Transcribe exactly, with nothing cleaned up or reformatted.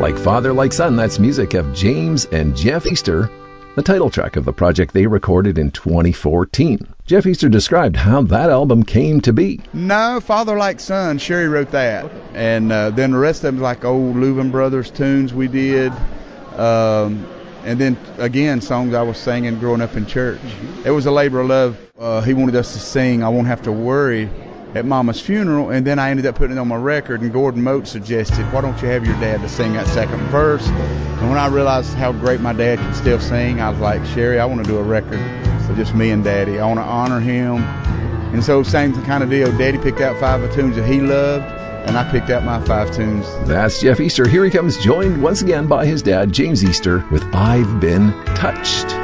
Like Father, Like Son, that's music of James and Jeff Easter, the title track of the project they recorded in twenty fourteen. Jeff Easter described how that album came to be. No, Father Like Son, Sherry wrote that. And uh, then the rest of them like old Louvin Brothers tunes we did. Um, and then, again, songs I was singing growing up in church. It was a labor of love. Uh, he wanted us to sing I Won't Have to Worry at Mama's funeral, and then I ended up putting it on my record, and Gordon Mote suggested, why don't you have your dad to sing that second verse? And when I realized how great my dad could still sing, I was like, Sherry, I want to do a record with just me and Daddy. I want to honor him. And so same kind of deal. Daddy picked out five of tunes that he loved, and I picked out my five tunes. That's Jeff Easter. Here he comes, joined once again by his dad, James Easter, with I've Been Touched.